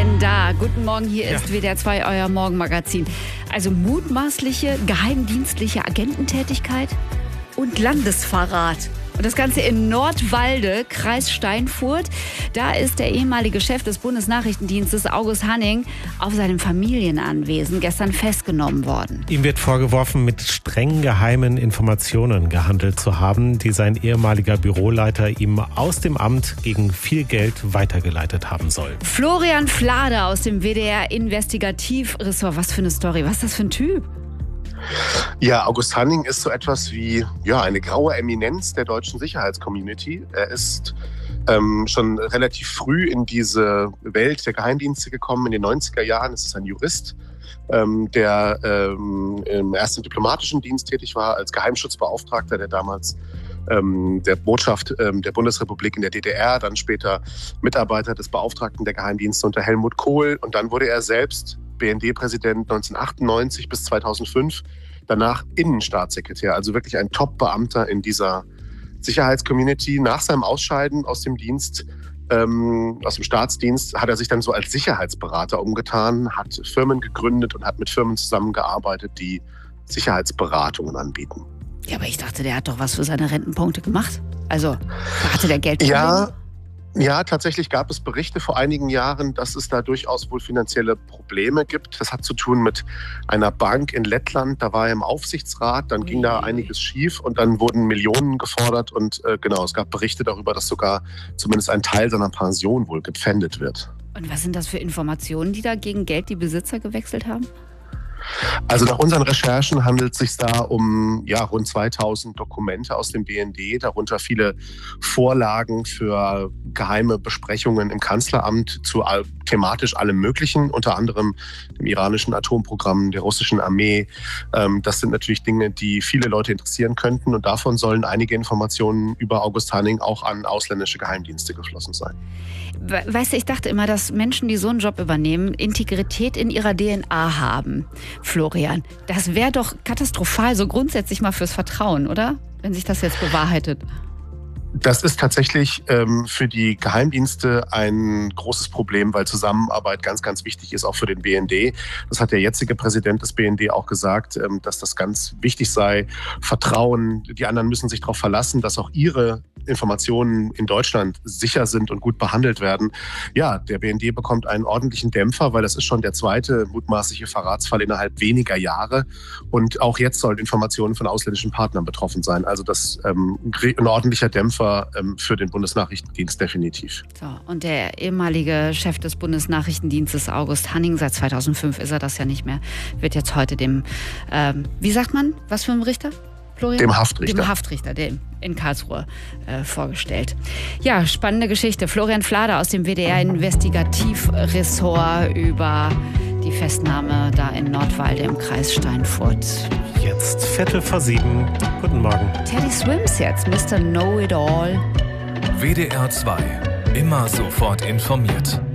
denn da? Guten Morgen, hier ist WDR 2, euer Morgenmagazin. Also mutmaßliche geheimdienstliche Agententätigkeit und Landesverrat. Und das Ganze in Nordwalde, Kreis Steinfurt. Da ist der ehemalige Chef des Bundesnachrichtendienstes, August Hanning, auf seinem Familienanwesen gestern festgenommen worden. Ihm wird vorgeworfen, mit streng geheimen Informationen gehandelt zu haben, die sein ehemaliger Büroleiter ihm aus dem Amt gegen viel Geld weitergeleitet haben soll. Florian Flader aus dem WDR Investigativressort. Was für eine Story, was ist das für ein Typ? Ja, August Hanning ist so etwas wie eine graue Eminenz der deutschen Sicherheitscommunity. Er ist schon relativ früh in diese Welt der Geheimdienste gekommen. In den 90er Jahren ist es ein Jurist, der erst im diplomatischen Dienst tätig war, als Geheimschutzbeauftragter, der damals der Botschaft der Bundesrepublik in der DDR, dann später Mitarbeiter des Beauftragten der Geheimdienste unter Helmut Kohl. Und dann wurde er selbst BND-Präsident 1998 bis 2005, danach Innenstaatssekretär, also wirklich ein Top-Beamter in dieser Sicherheitscommunity. Nach seinem Ausscheiden aus dem Dienst, aus dem Staatsdienst, hat er sich dann so als Sicherheitsberater umgetan, hat Firmen gegründet und hat mit Firmen zusammengearbeitet, die Sicherheitsberatungen anbieten. Ja, aber ich dachte, der hat doch was für seine Rentenpunkte gemacht. Also, hatte der Geld? Ja, tatsächlich gab es Berichte vor einigen Jahren, dass es da durchaus wohl finanzielle Probleme gibt. Das hat zu tun mit einer Bank in Lettland. Da war er im Aufsichtsrat, dann ging da einiges schief und dann wurden Millionen gefordert. Und es gab Berichte darüber, dass sogar zumindest ein Teil seiner Pension wohl gepfändet wird. Und was sind das für Informationen, die da gegen Geld die Besitzer gewechselt haben? Also nach unseren Recherchen handelt es sich da um rund 2000 Dokumente aus dem BND, darunter viele Vorlagen für geheime Besprechungen im Kanzleramt zu thematisch allem Möglichen, unter anderem dem iranischen Atomprogramm, der russischen Armee. Das sind natürlich Dinge, die viele Leute interessieren könnten und davon sollen einige Informationen über August Hanning auch an ausländische Geheimdienste geflossen sein. Weißt du, ich dachte immer, dass Menschen, die so einen Job übernehmen, Integrität in ihrer DNA haben. Florian, das wäre doch katastrophal, so grundsätzlich mal fürs Vertrauen, oder? Wenn sich das jetzt bewahrheitet. Das ist tatsächlich für die Geheimdienste ein großes Problem, weil Zusammenarbeit ganz, ganz wichtig ist, auch für den BND. Das hat der jetzige Präsident des BND auch gesagt, dass das ganz wichtig sei. Vertrauen, die anderen müssen sich darauf verlassen, dass auch ihre Informationen in Deutschland sicher sind und gut behandelt werden. Ja, der BND bekommt einen ordentlichen Dämpfer, weil das ist schon der zweite mutmaßliche Verratsfall innerhalb weniger Jahre. Und auch jetzt sollen Informationen von ausländischen Partnern betroffen sein. Also das ein ordentlicher Dämpfer für den Bundesnachrichtendienst definitiv. So, und der ehemalige Chef des Bundesnachrichtendienstes, August Hanning, seit 2005 ist er das ja nicht mehr, wird jetzt heute dem, wie sagt man, was für ein Richter? Florian? Dem Haftrichter. Dem Haftrichter, dem in Karlsruhe vorgestellt. Ja, spannende Geschichte. Florian Flader aus dem WDR Investigativressort über die Festnahme da in Nordwalde im Kreis Steinfurt. Jetzt 7:15. Guten Morgen. Teddy Swims jetzt, Mr. Know-It-All. WDR 2. Immer sofort informiert.